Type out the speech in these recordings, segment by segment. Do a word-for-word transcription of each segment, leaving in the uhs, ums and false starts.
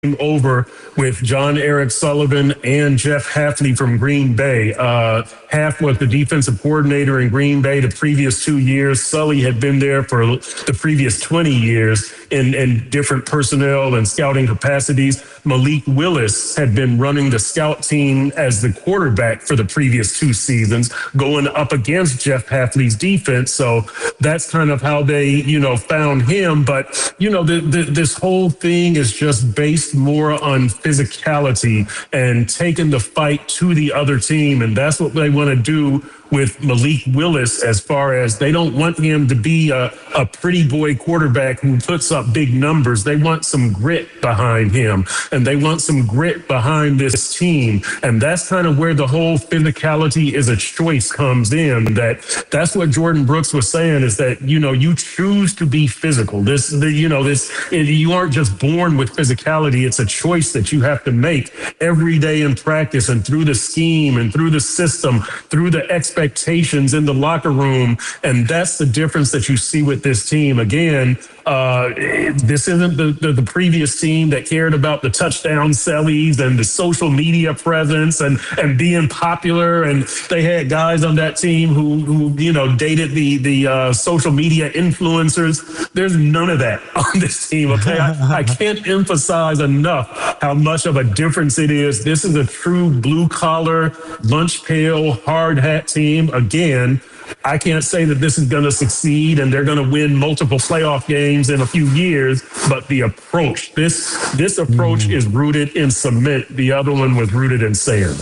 over with John Eric Sullivan and Jeff Hafley from Green Bay. Uh, Half was the defensive coordinator in Green Bay the previous two years. Sully had been there for the previous twenty years in, in different personnel and scouting capacities. Malik Willis had been running the scout team as the quarterback for the previous two seasons, going up against Jeff Hafley's defense. So that's kind of how they, you know, found him. But, you know, the, the, this whole thing is just based more on physicality and taking the fight to the other team. And that's what they want to do with Malik Willis, as far as they don't want him to be a, a pretty boy quarterback who puts up big numbers. They want some grit behind him, and they want some grit behind this team. And that's kind of where the whole physicality is a choice comes in. That that's what Jordan Brooks was saying, is that, you know, you choose to be physical. This, the, you know, this, you aren't just born with physicality. It's a choice that you have to make every day in practice and through the scheme and through the system, through the expectations expectations in the locker room. And that's the difference that you see with this team. Again, uh, this isn't the, the, the previous team that cared about the touchdown sellies and the social media presence and, and being popular. And they had guys on that team who, who you know, dated the, the uh, social media influencers. There's none of that on this team. Okay. I, I can't emphasize enough how much of a difference it is. This is a true blue collar, lunch pail, hard hat team. Again, I can't say that this is going to succeed and they're going to win multiple playoff games in a few years, but the approach, this this approach mm. is rooted in cement. The other one was rooted in sand.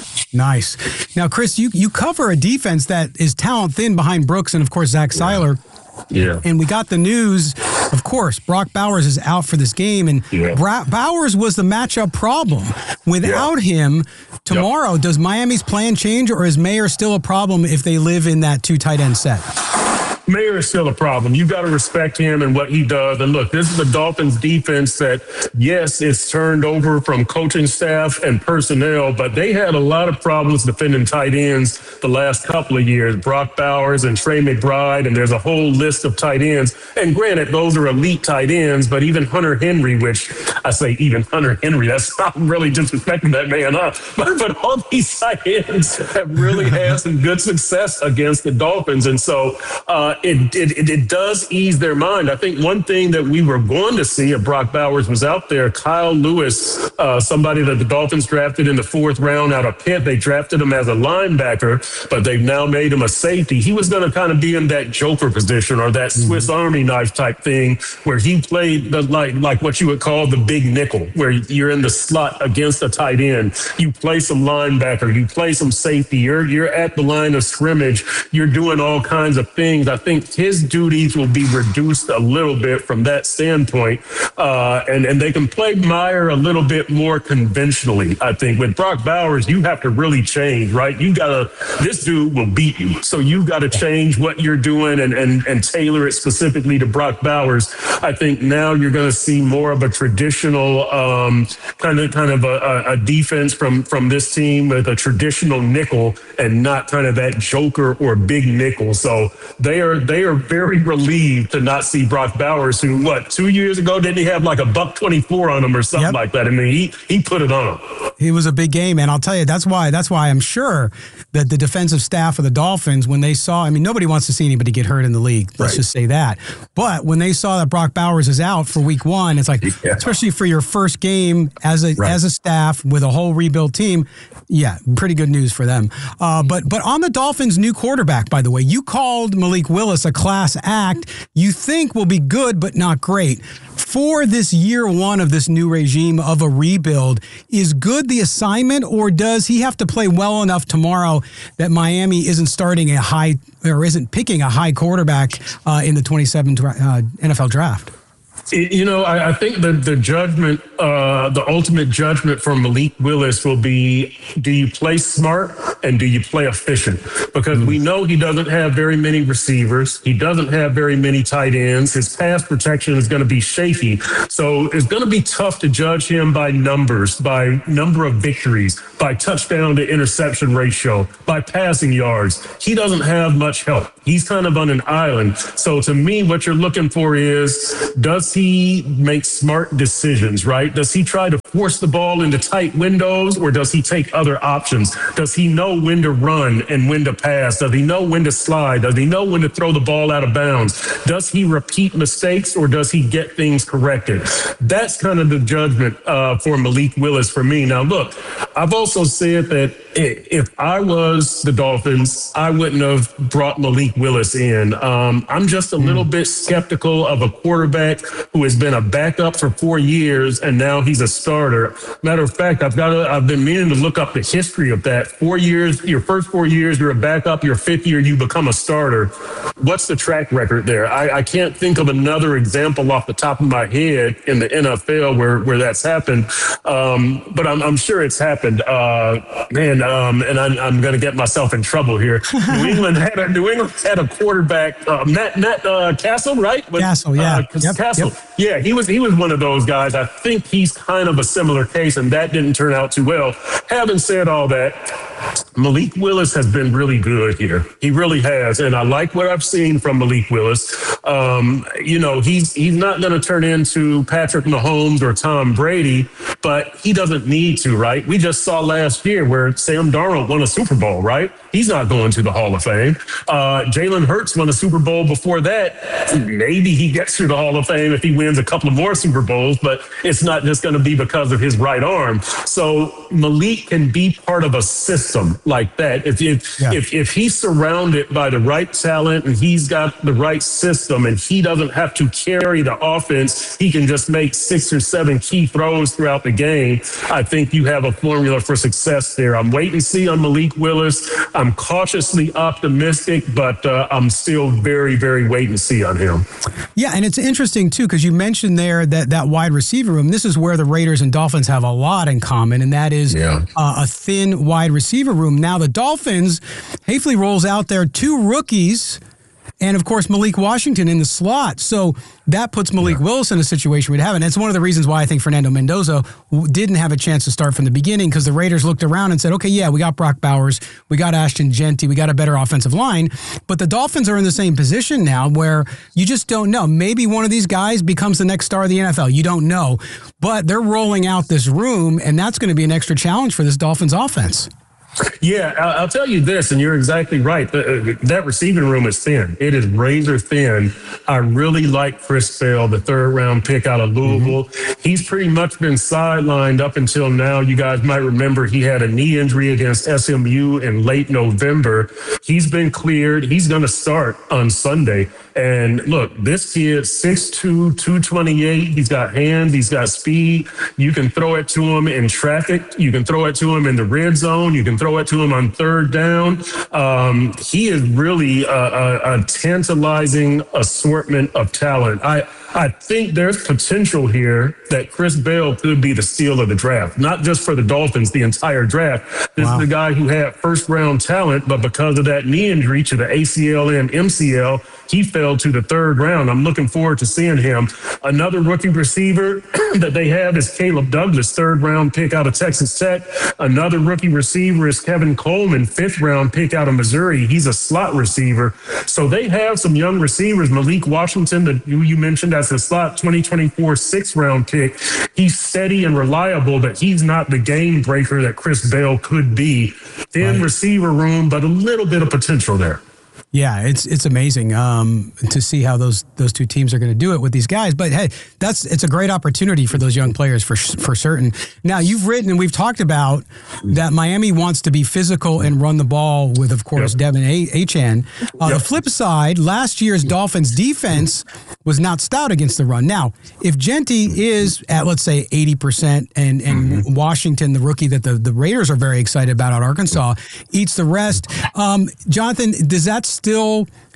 Nice. Now, Chris, you, you cover a defense that is talent thin behind Brooks and, of course, Zach Seiler. Yeah. Yeah. And we got the news, of course, Brock Bowers is out for this game. And yeah. Bra- Bowers was the matchup problem. Without yeah. him, tomorrow, yep. does Miami's plan change, or is Mayer still a problem if they live in that two tight end set? Mayer is still a problem. You got to respect him and what he does. And look, this is a Dolphins defense that, yes, it's turned over from coaching staff and personnel, but they had a lot of problems defending tight ends the last couple of years. Brock Bowers and Trey McBride, and there's a whole list of tight ends. And granted, those are elite tight ends, but even Hunter Henry, which I say even Hunter Henry, that's not really disrespecting that man up. But, but all these tight ends have really had some good success against the Dolphins. And so, uh, It, it it does ease their mind. I think one thing that we were going to see if Brock Bowers was out there, Kyle Lewis, uh, somebody that the Dolphins drafted in the fourth round out of Pitt. They drafted him as a linebacker, but they've now made him a safety. He was going to kind of be in that joker position or that Swiss mm-hmm. Army knife type thing, where he played the, like like what you would call the big nickel, where you're in the slot against a tight end. You play some linebacker, you play some safety. You're you're at the line of scrimmage. You're doing all kinds of things. I think his duties will be reduced a little bit from that standpoint. Uh, and, and they can play Mayer a little bit more conventionally. I think with Brock Bowers, you have to really change, right? You got to, this dude will beat you. So you got to change what you're doing and, and, and tailor it specifically to Brock Bowers. I think now you're going to see more of a traditional um, kind of kind of a, a defense from, from this team with a traditional nickel and not kind of that joker or big nickel. So they are they are very relieved to not see Brock Bowers, who, what, two years ago, didn't he have like a buck twenty-four on him or something yep. like that? I mean, he, he put it on him. It was a big game, and I'll tell you, that's why that's why I'm sure that the defensive staff of the Dolphins, when they saw, I mean, nobody wants to see anybody get hurt in the league. Let's right. just say that. But when they saw that Brock Bowers is out for week one, it's like, yeah. especially for your first game as a right. as a staff with a whole rebuilt team, yeah, pretty good news for them. Uh, but but on the Dolphins' new quarterback, by the way, you called Malik Willis a class act you think will be good but not great. For this year one of this new regime of a rebuild, is good the assignment, or does he have to play well enough tomorrow that Miami isn't starting a high or isn't picking a high quarterback uh, in the twenty-seven uh, N F L draft? You know, I, I think the, the judgment, uh, the ultimate judgment for Malik Willis will be, do you play smart and do you play efficient? Because we know he doesn't have very many receivers. He doesn't have very many tight ends. His pass protection is going to be shaky. So it's going to be tough to judge him by numbers, by number of victories, by touchdown to interception ratio, by passing yards. He doesn't have much help. He's kind of on an island. So to me, what you're looking for is, does he make smart decisions, right? Does he try to force the ball into tight windows, or does he take other options? Does he know when to run and when to pass? Does he know when to slide? Does he know when to throw the ball out of bounds? Does he repeat mistakes, or does he get things corrected? That's kind of the judgment uh, for Malik Willis for me. Now, look, I've also said that if I was the Dolphins, I wouldn't have brought Malik Willis in. Um, I'm just a little bit skeptical of a quarterback who has been a backup for four years and now he's a starter. Matter of fact, I've got to, I've been meaning to look up the history of that. Four years, your first four years, you're a backup. Your fifth year, you become a starter. What's the track record there? I, I can't think of another example off the top of my head in the N F L where, where that's happened. Um, but I'm, I'm sure it's happened. Uh, man, um, and I'm, I'm going to get myself in trouble here. New England had a New England had a quarterback, uh, Matt Matt uh, Castle, right? But, Castle, yeah, uh, yep, Castle, yep. yeah. He was he was one of those guys. I think he's kind of a similar case, and that didn't turn out too well. Having said all that, Malik Willis has been really good here. He really has. And I like what I've seen from Malik Willis. Um, you know, he's he's not going to turn into Patrick Mahomes or Tom Brady, but he doesn't need to, right? We just saw last year where Sam Darnold won a Super Bowl, right? He's not going to the Hall of Fame. Uh, Jalen Hurts won a Super Bowl before that. Maybe he gets to the Hall of Fame if he wins a couple of more Super Bowls, but it's not just going to be because of his right arm. So Malik can be part of a system like that. If if, yeah. if if he's surrounded by the right talent and he's got the right system and he doesn't have to carry the offense, he can just make six or seven key throws throughout the game. I think you have a formula for success there. I'm waiting to see on Malik Willis. I'm cautiously optimistic, but uh, I'm still very, very wait and see on him. Yeah, and it's interesting, too, because you mentioned there that that wide receiver room. This is where the Raiders and Dolphins have a lot in common, and that is yeah. uh, a thin wide receiver room. Now, the Dolphins, Hafley rolls out there two rookies, and, of course, Malik Washington in the slot. So that puts Malik yeah. Willis in a situation we'd have. And it's one of the reasons why I think Fernando Mendoza didn't have a chance to start from the beginning, because the Raiders looked around and said, okay, yeah, we got Brock Bowers, we got Ashton Jeanty, we got a better offensive line. But the Dolphins are in the same position now where you just don't know. Maybe one of these guys becomes the next star of the N F L. You don't know. But they're rolling out this room, and that's going to be an extra challenge for this Dolphins offense. Yeah, I'll tell you this, and you're exactly right. That receiving room is thin. It is razor thin. I really like Chris Bell, the third round pick out of Louisville. Mm-hmm. He's pretty much been sidelined up until now. You guys might remember he had a knee injury against S M U in late November. He's been cleared. He's going to start on Sunday. And look, this kid, six two, two twenty-eight, he's got hands, he's got speed. You can throw it to him in traffic. You can throw it to him in the red zone. You can throw it to him on third down. Um, he is really a, a, a tantalizing assortment of talent. I, I think there's potential here that Chris Bell could be the steal of the draft, not just for the Dolphins, the entire draft. This wow. is the guy who had first round talent, but because of that knee injury to the A C L and M C L, he fell to the third round. I'm looking forward to seeing him. Another rookie receiver that they have is Caleb Douglas, third round pick out of Texas Tech. Another rookie receiver is Kevin Coleman, fifth round pick out of Missouri. He's a slot receiver. So they have some young receivers. Malik Washington, the, who you mentioned as a slot twenty twenty-four sixth round pick. He's steady and reliable, but he's not the game breaker that Chris Bell could be. Thin right. receiver room, but a little bit of potential there. Yeah, it's it's amazing um, to see how those those two teams are going to do it with these guys. But hey, that's it's a great opportunity for those young players for for certain. Now, you've written and we've talked about that Miami wants to be physical and run the ball with, of course, yep. Devin Achane. Uh, yep. The flip side, last year's Dolphins defense was not stout against the run. Now, if Jeanty is at, let's say, eighty percent and, and mm-hmm. Washington, the rookie that the, the Raiders are very excited about at Arkansas, eats the rest, um, Jonathan, does that still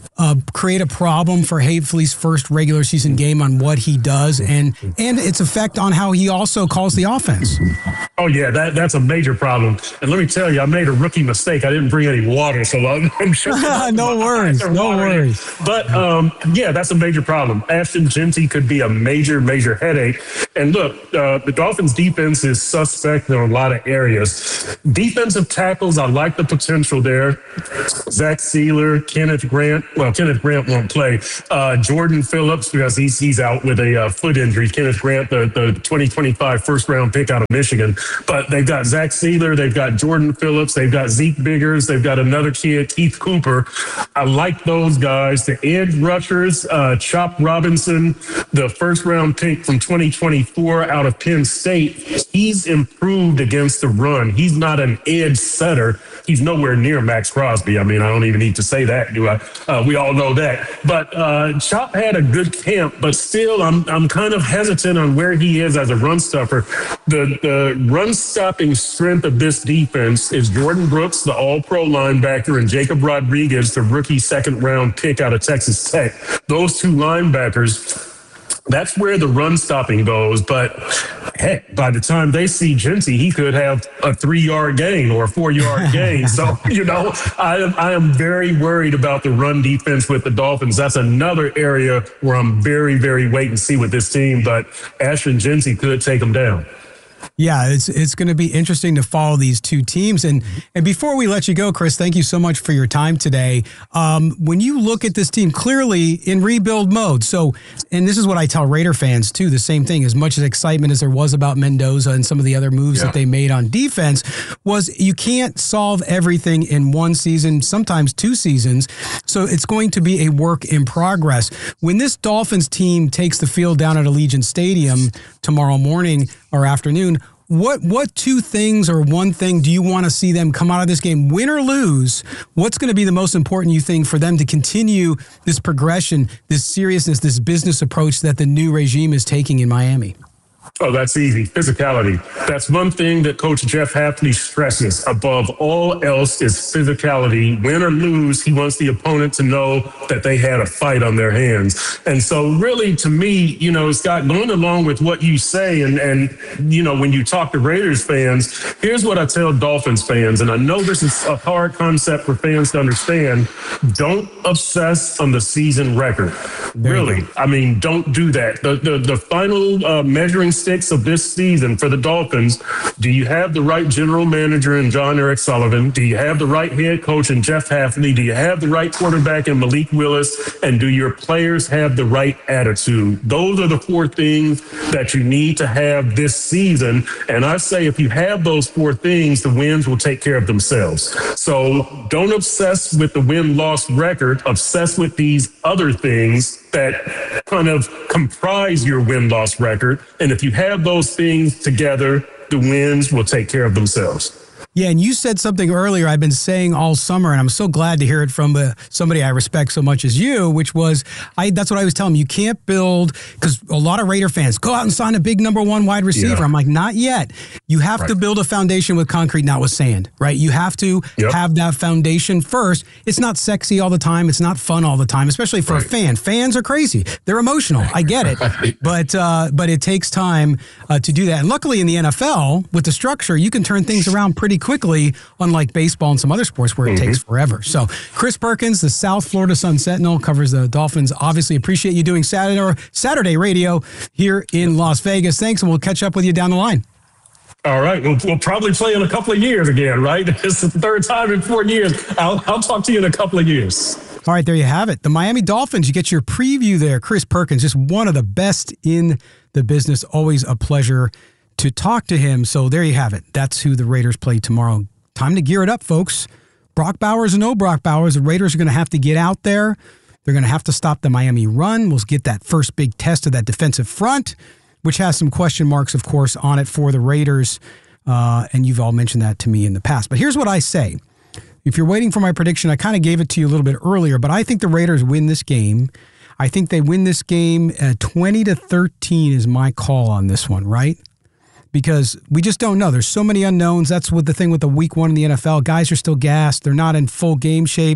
uh, create a problem for Hafley's first regular season game on what he does and and its effect on how he also calls the offense? Oh, yeah, that, that's a major problem. And let me tell you, I made a rookie mistake. I didn't bring any water, so I'm, I'm sure. no worries, no worries. But, um, yeah, that's a major problem. Ashton Jeanty could be a major, major headache. And look, uh, the Dolphins' defense is suspect in a lot of areas. Defensive tackles, I like the potential there. Zach Sealer, Kenneth Grant. Well, Kenneth Grant won't play. Uh, Jordan Phillips, because he's, he's out with a uh, foot injury. Kenneth Grant, the, the twenty twenty-five first-round pick out of Michigan. But they've got Zach Sealer, they've got Jordan Phillips, they've got Zeke Biggers, they've got another kid, Keith Cooper. I like those guys. The edge rushers, uh, Chop Robinson, the first-round pick from twenty twenty-four out of Penn State, he's improved against the run. He's not an edge setter. He's nowhere near Max Crosby. I mean, I don't even need to say that, do I? Uh, we all know that. But uh, Chop had a good camp, but still, I'm I'm kind of hesitant on where he is as a run stuffer. The the run-stopping strength of this defense is Jordan Brooks, the all-pro linebacker, and Jacob Rodriguez, the rookie second-round pick out of Texas Tech. Those two linebackers, that's where the run stopping goes. But heck, by the time they see Jeanty, he could have a three-yard gain or a four-yard gain. So, you know, I am, I am very worried about the run defense with the Dolphins. That's another area where I'm very, very wait and see with this team. But Ashton Jeanty could take them down. Yeah, it's it's going to be interesting to follow these two teams. And and before we let you go, Chris, thank you so much for your time today. Um, when you look at this team, clearly in rebuild mode. So, and this is what I tell Raider fans too, the same thing, as much as excitement as there was about Mendoza and some of the other moves yeah. that they made on defense, was you can't solve everything in one season, sometimes two seasons. So it's going to be a work in progress. When this Dolphins team takes the field down at Allegiant Stadium tomorrow morning or afternoon, What what two things or one thing do you want to see them come out of this game, win or lose? What's going to be the most important you think for them to continue this progression, this seriousness, this business approach that the new regime is taking in Miami? Oh, that's easy. Physicality. That's one thing that Coach Jeff Hafley stresses above all else is physicality. Win or lose, he wants the opponent to know that they had a fight on their hands. And so really, to me, you know, Scott, going along with what you say, and, and you know, when you talk to Raiders fans, here's what I tell Dolphins fans, and I know this is a hard concept for fans to understand. Don't obsess on the season record. Really. I mean, don't do that. The, the, the final uh, measuring sticks of this season for the Dolphins, do you have the right general manager in John Eric Sullivan? Do you have the right head coach in Jeff Hafley? Do you have the right quarterback in Malik Willis? And do your players have the right attitude? Those are the four things that you need to have this season. And I say if you have those four things, the wins will take care of themselves. So don't obsess with the win-loss record. Obsess with these other things that kind of comprise your win-loss record. And if you have those things together, the wins will take care of themselves. Yeah, and you said something earlier I've been saying all summer, and I'm so glad to hear it from uh, somebody I respect so much as you, which was, I. that's what I was telling them. You can't build, because a lot of Raider fans, go out and sign a big number one wide receiver. Yeah. I'm like, not yet. You have right. to build a foundation with concrete, not with sand, right? You have to yep. have that foundation first. It's not sexy all the time. It's not fun all the time, especially for right. a fan. Fans are crazy. They're emotional. I get it. but uh, but it takes time uh, to do that. And luckily in the N F L, with the structure, you can turn things around pretty quickly, unlike baseball and some other sports where it mm-hmm. takes forever. So Chris Perkins, the South Florida Sun Sentinel, covers the Dolphins. Obviously appreciate you doing Saturday, Saturday radio here in Las Vegas. Thanks, and we'll catch up with you down the line. All right. We'll, we'll probably play in a couple of years again, right? It's the third time in four years. I'll, I'll talk to you in a couple of years. All right, there you have it. The Miami Dolphins, you get your preview there. Chris Perkins, just one of the best in the business. Always a pleasure to talk to him. So there you have it. That's who the Raiders play tomorrow. Time to gear it up, folks. Brock Bowers or no Brock Bowers, the Raiders are going to have to get out there. They're going to have to stop the Miami run. We'll get that first big test of that defensive front, which has some question marks, of course, on it for the Raiders. Uh, and you've all mentioned that to me in the past. But here's what I say. If you're waiting for my prediction, I kind of gave it to you a little bit earlier, but I think the Raiders win this game. I think they win this game at twenty to thirteen is my call on this one, right? Because we just don't know. There's so many unknowns. That's what the thing with the week one in the N F L. Guys are still gassed. They're not in full game shape.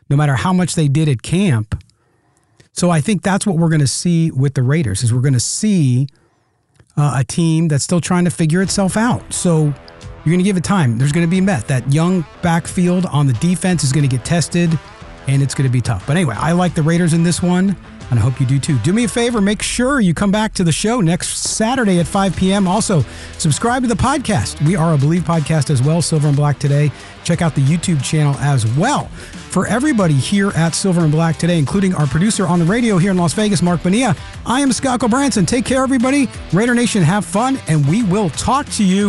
no matter how much they did at camp. So I think that's what we're going to see with the Raiders, is we're going to see uh, a team that's still trying to figure itself out. So you're going to give it time. There's going to be meth. That young backfield on the defense is going to get tested, and it's going to be tough. But anyway, I like the Raiders in this one, and I hope you do too. Do me a favor, make sure you come back to the show next Saturday at five p.m. Also, subscribe to the podcast. We are a Believe podcast as well, Silver and Black Today. Check out the YouTube channel as well. For everybody here at Silver and Black Today, including our producer on the radio here in Las Vegas, Mark Bonilla, I am Scott Branson. Take care, everybody. Raider Nation, have fun, and we will talk to you